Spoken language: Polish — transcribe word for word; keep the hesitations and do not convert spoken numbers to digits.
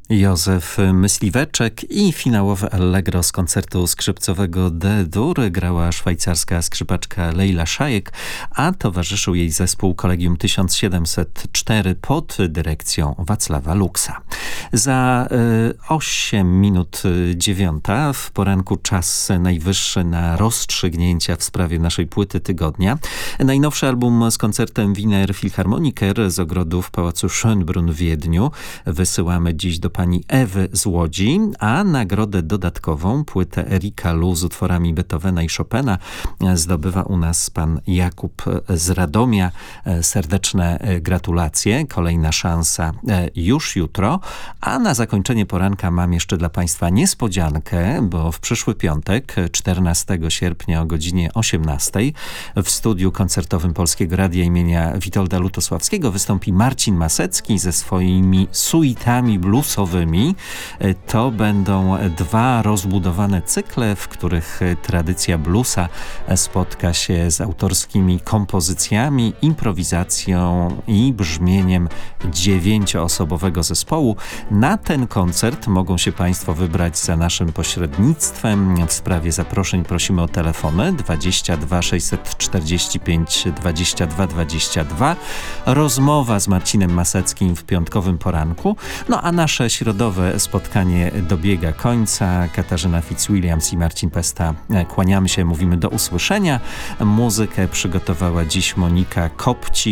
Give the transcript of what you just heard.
Józef Myśliweczek i finałowe allegro z koncertu skrzypcowego D-dur grała szwajcarska skrzypaczka Leila Szajek, a towarzyszył jej zespół Collegium tysiąc siedemset cztery pod dyrekcją Wacława Luksa. Za y, osiem minut dziewiąta w poranku czas najwyższy na rozstrzygnięcia w sprawie naszej płyty tygodnia. Najnowszy album z koncertem Wiener Philharmoniker z ogrodów Pałacu Schönbrunn w Wiedniu wysyłamy dziś do pani Ewy z Łodzi, a nagrodę dodatkową, płytę Erika Lu z utworami Beethovena i Chopina, zdobywa u nas pan Jakub z Radomia. Serdeczne gratulacje. Kolejna szansa już jutro. A na zakończenie poranka mam jeszcze dla państwa niespodziankę, bo w przyszły piątek, czternastego sierpnia o godzinie osiemnastej w studiu koncertowym Polskiego Radia imienia Witolda Lutosławskiego wystąpi Marcin Masecki ze swoimi suitami bluesowymi. To będą dwa rozbudowane cykle, w których tradycja bluesa spotka się z autorskimi kompozycjami, improwizacją i brzmieniem dziewięcioosobowego zespołu. Na ten koncert mogą się państwo wybrać za naszym pośrednictwem. W sprawie zaproszeń prosimy o telefony dwadzieścia dwa sześćset czterdzieści pięć dwadzieścia dwa dwadzieścia dwa. Rozmowa z Marcinem Maseckim w piątkowym poranku. No a nasze środowe spotkanie dobiega końca. Katarzyna Fitzwilliams i Marcin Pesta kłaniamy się, mówimy do usłyszenia. Muzykę przygotowała dziś Monika Kopcik.